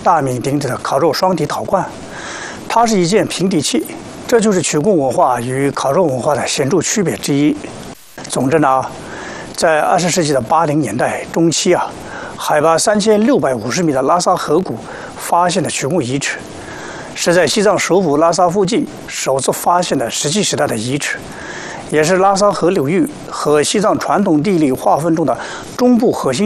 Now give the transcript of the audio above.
大名鼎鼎的烤肉双底陶罐，它是一件平底器，这就是曲贡文化与烤肉文化的显著区别之一。总之呢，在20世纪的80年代中期海拔3650米的拉萨河谷发现的曲贡遗址，是在西藏首府拉萨附近首次发现的石器时代的遗址，也是拉萨河流域和西藏传统地理划分中的中部核心